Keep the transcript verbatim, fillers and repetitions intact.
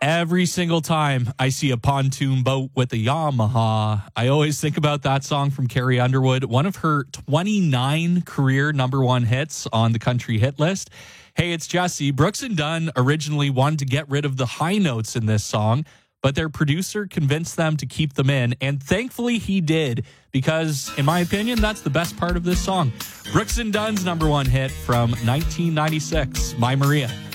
Every single time I see a pontoon boat with a Yamaha, I always think about that song from Carrie Underwood, one of her twenty-nine career number one hits on the country hit list. Hey, it's Jesse. Brooks and Dunn originally wanted to get rid of the high notes in this song, but their producer convinced them to keep them in, and thankfully he did, because in my opinion, that's the best part of this song. Brooks and Dunn's number one hit from nineteen ninety-six, My Maria.